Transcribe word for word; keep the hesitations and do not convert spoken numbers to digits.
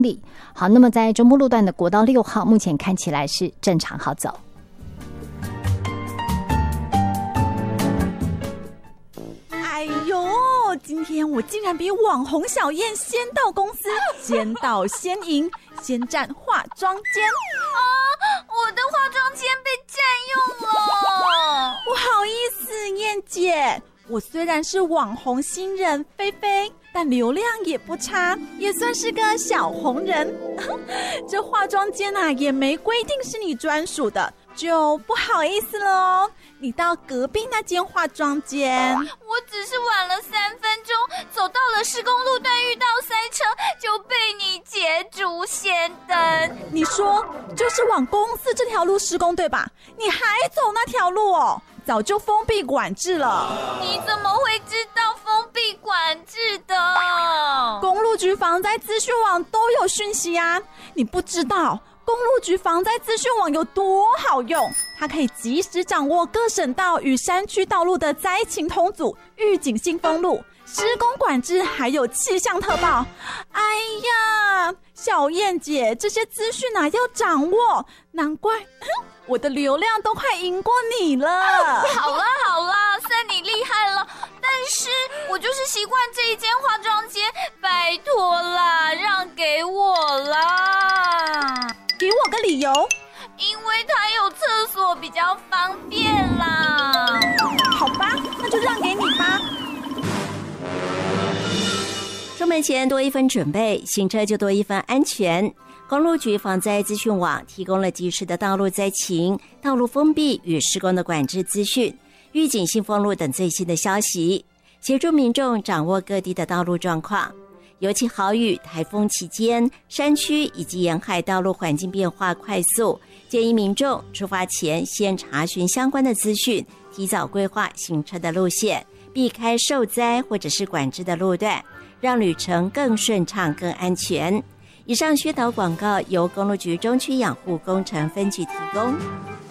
里。好，那么在中部路段的国道六号，目前看起来是正常好走。 哎呦，今天我竟然比网红小燕先到公司，先到先赢，先占化妆间啊！我的化妆间被占用了， 不好意思，燕姐，我虽然是网红新人菲菲，但流量也不差，也算是个小红人。这化妆间啊，也没规定是你专属的，就不好意思了哦。你到隔壁那间化妆间。 我只是晚了三分钟，走到了施工路段，遇到塞车，就被你捷足先登。 你说就是往公司这条路施工对吧？你还走那条路哦？早就封闭管制了。 你怎么会知道封闭管制的？ 公路局防灾资讯网都有讯息啊，你不知道公路局防灾资讯网有多好用？它可以及时掌握各省道与山区道路的灾情通组、预警性封路、施工管制，还有气象特报。哎呀，小燕姐，这些资讯啊要掌握，难怪我的流量都快赢过你了。 好啦好啦，算你厉害了，但是我就是习惯这一间化妆间，拜托啦，让给我啦。 给我个理由。 因为它有厕所比较方便啦。 好吧，那就让给你吧。 出门前多一分准备，行车就多一分安全。公路局防灾资讯网提供了及时的道路灾情、道路封闭与施工的管制资讯、预警性封路等最新的消息，协助民众掌握各地的道路状况。尤其豪雨、台风期间，山区以及沿海道路环境变化快速，建议民众出发前先查询相关的资讯，提早规划行车的路线，避开受灾或者是管制的路段，让旅程更顺畅、更安全。以上宣导广告由公路局中区养护工程分局提供。